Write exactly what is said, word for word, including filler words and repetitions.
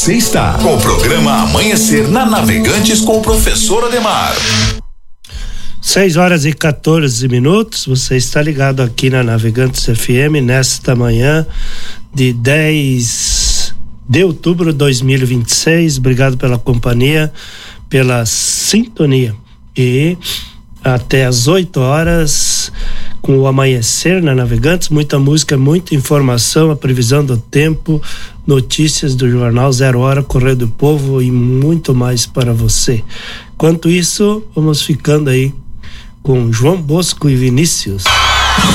Você está com o programa Amanhecer na Navegantes com o professor Ademar. seis horas e quatorze minutos, você está ligado aqui na Navegantes F M nesta manhã de dez de outubro de dois mil e vinte e seis. Obrigado pela companhia, pela sintonia. E até às oito horas com o Amanhecer na Navegantes, muita música, muita informação, a previsão do tempo, notícias do jornal Zero Hora, Correio do Povo e muito mais para você. Enquanto isso, vamos ficando aí com João Bosco e Vinícius.